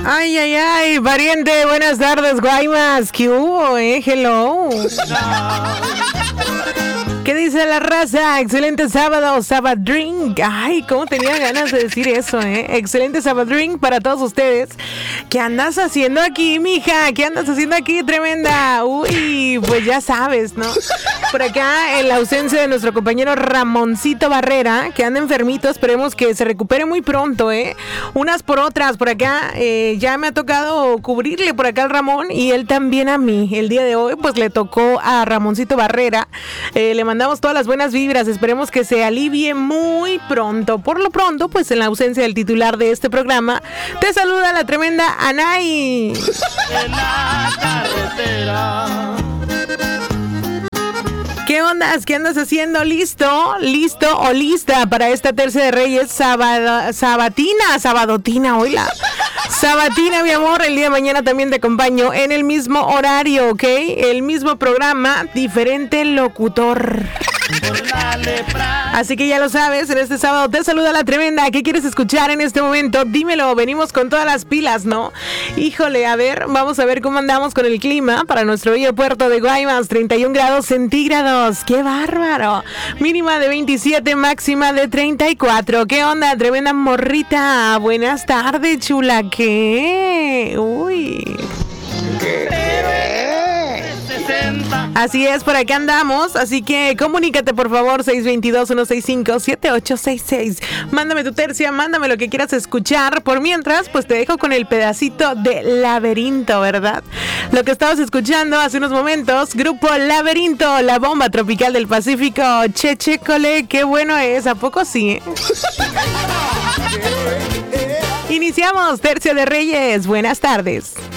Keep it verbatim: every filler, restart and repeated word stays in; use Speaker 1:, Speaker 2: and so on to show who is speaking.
Speaker 1: Ay, ay, ay, pariente, buenas tardes, Guaymas. ¿Qué hubo, eh? Hello. ¿Qué dice la raza? Excelente sábado, Sabbath Drink. Ay, cómo tenía ganas de decir eso, ¿eh? Excelente Sabbath Drink para todos ustedes. ¿Qué andas haciendo aquí, mija? ¿Qué andas haciendo aquí, tremenda? Uy, pues ya sabes, ¿no? Por acá, en la ausencia de nuestro compañero Ramoncito Barrera, que anda enfermito, esperemos que se recupere muy pronto, ¿eh? Unas por otras, por acá, eh, ya me ha tocado cubrirle por acá al Ramón y él también a mí. El día de hoy, pues le tocó a Ramoncito Barrera. Eh, le mandamos todas las buenas vibras, esperemos que se alivie muy pronto. Por lo pronto, pues en la ausencia del titular de este programa, te saluda la tremenda Anaí.
Speaker 2: En la carretera.
Speaker 1: ¿Qué ondas? ¿Qué andas haciendo? ¿Listo? ¿Listo o lista para esta tercera de Reyes sabado, sabatina? Sabadotina, oíla. Sabatina, mi amor, el día de mañana también te acompaño en el mismo horario, ¿ok? El mismo programa, diferente locutor. Así que ya lo sabes, en este sábado te saluda la tremenda. ¿Qué quieres escuchar en este momento? Dímelo, venimos con todas las pilas, ¿no? Híjole, a ver, vamos a ver cómo andamos con el clima para nuestro bello puerto de Guaymas. treinta y un grados centígrados, ¡qué bárbaro! Mínima de veintisiete, máxima de treinta y cuatro. ¿Qué onda, tremenda morrita? Buenas tardes, chula, ¿qué? Uy... Así es, por acá andamos, así que comunícate por favor, seis dos dos, uno seis cinco, siete ocho seis seis. Mándame tu tercia, mándame lo que quieras escuchar. Por mientras, pues te dejo con el pedacito de Laberinto, ¿verdad? Lo que estabas escuchando hace unos momentos, Grupo Laberinto, la bomba tropical del Pacífico. Che, che, cole, qué bueno es, ¿a poco sí? Iniciamos, Tercia de Reyes, buenas tardes.